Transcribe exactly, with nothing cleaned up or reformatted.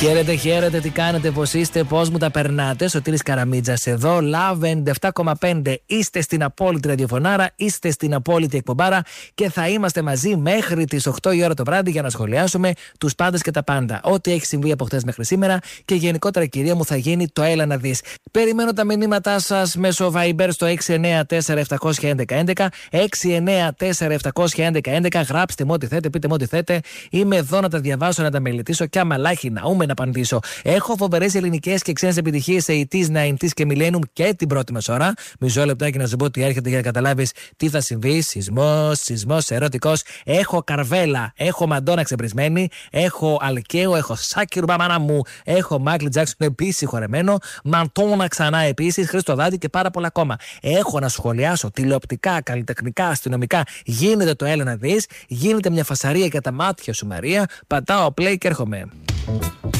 Χαίρετε, χαίρετε, τι κάνετε, πώς είστε, πώς μου τα περνάτε. Σωτήρης Καραμίτζας εδώ, Love ενενήντα επτά κόμμα πέντε. Είστε στην απόλυτη ραδιοφωνάρα, είστε στην απόλυτη εκπομπάρα και θα είμαστε μαζί μέχρι τις οκτώ η ώρα το βράδυ για να σχολιάσουμε τους πάντες και τα πάντα. Ό,τι έχει συμβεί από χτες μέχρι σήμερα και γενικότερα, κυρία μου, θα γίνει το έλα να δεις. Περιμένω τα μηνύματά σας μέσω Viber στο έξι εννέα τέσσερα επτά ένα ένα ένα ένα, έξι εννέα τέσσερα επτά ένα ένα ένα ένα. Γράψτε μου ό,τι θέτε, πείτε μου ό,τι θέτε. Είμαι εδώ να τα διαβάσω, να τα μελετήσω και άμα λάχει να ούμε να απαντήσω. Έχω φοβερές ελληνικές και ξένες επιτυχίες ογδόντα, ενενήντα και Millennium και την πρώτη μας ώρα. Μισό λεπτάκι να σου πω τι έρχεται για να καταλάβεις τι θα συμβεί. Σεισμός, σεισμός ερωτικός. Έχω Καρβέλα, έχω Μαντόνα ξεπρισμένη, έχω Αλκαίο, έχω Σάκη Μπαμάνα μου, έχω Μάικλ Τζάκσον επίσης χορεμένο, Μαντόνα ξανά επίσης, Χριστοδάτη και πάρα πολλά ακόμα. Έχω να σχολιάσω τηλεοπτικά, καλλιτεχνικά, αστυνομικά. Γίνεται το έλα να δεις, γίνεται μια φασαρία για τα μάτια σου, Μαρία. Πατάω play και έρχομαι.